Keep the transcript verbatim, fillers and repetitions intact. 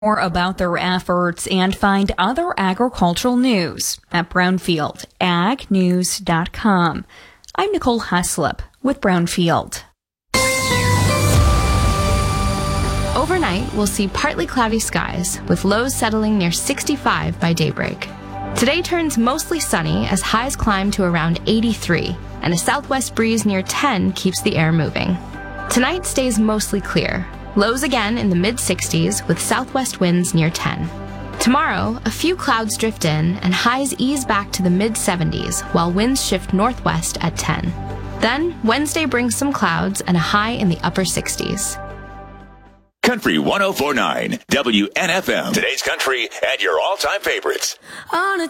More about their efforts and find other agricultural news at brownfield ag news dot com. I'm Nicole Heslop with Brownfield. Overnight, we'll see partly cloudy skies with lows settling near sixty-five by daybreak. Today turns mostly sunny as highs climb to around eighty-three, and a southwest breeze near ten keeps the air moving. Tonight stays mostly clear. Lows again in the mid-sixties with southwest winds near ten. Tomorrow, a few clouds drift in and highs ease back to the mid-seventies while winds shift northwest at ten. Then, Wednesday brings some clouds and a high in the upper sixties. Country one oh four point nine, W N F M. Today's country and your all-time favorites. On a